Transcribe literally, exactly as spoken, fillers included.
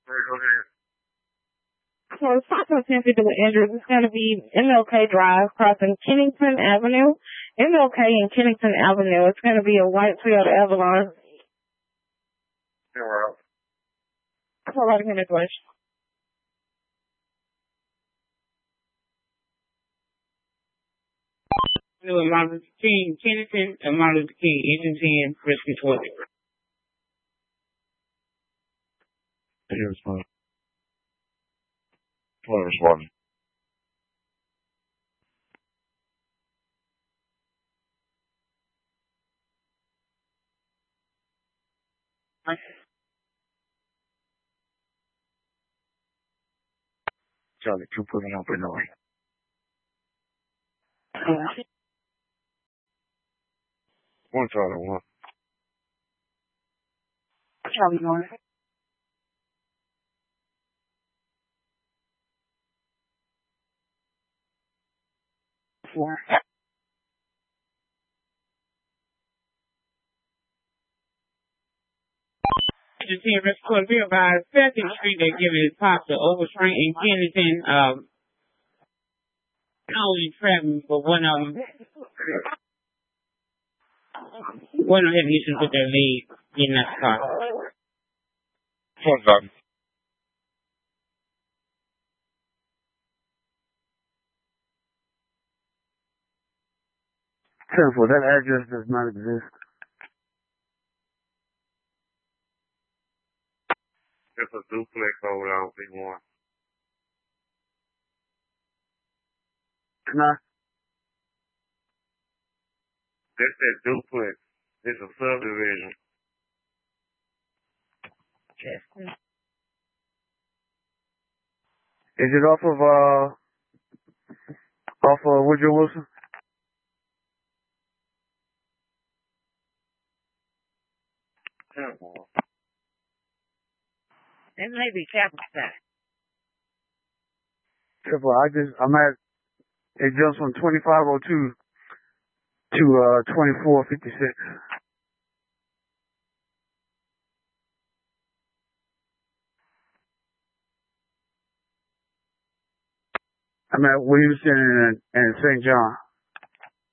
Right, go ahead. So it's also ten fifty with Andrews. It's going to be M L K Drive crossing Kennington Avenue. M L K and Kennington Avenue. It's going to be a white Toyota Avalon. Yeah, right. All right, in English. Martin Luther King, Kennington, and Martin Luther King, Engine ten, Rescue twenty. Here's my twenty responding. Charlie, two putting up in Illinois. One Charlie, one. Charlie North. Four. The ten Rescue twenty be advised, Second Street, they're giving his pop to Overstreet and Kennington, um, only traveling, but one of them, one of them having issues with their leg getting out the car. One Charlie. Careful, that address does not exist. It's a duplex over there on B one. Nah. That's that duplex. It's a subdivision. Yes. Is it off of, uh, off of Woodrow Wilson? Careful. It may be Capital Side. Careful, I just, I'm at, it jumps from twenty-five oh two to, uh, twenty-four fifty-six. I'm at Williamson and, and Saint John.